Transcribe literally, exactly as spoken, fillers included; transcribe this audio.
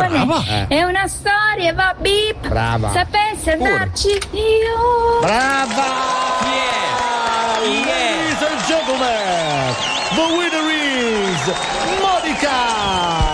Brava. È una storia, va bip. Brava. Sapessi andarci io. Brava. Chi è? Chi è? Ladies and gentlemen, the winner is Monica.